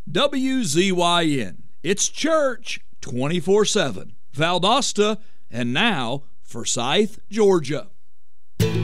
WZYN. It's church 24/7. Valdosta, and now Forsyth, Georgia.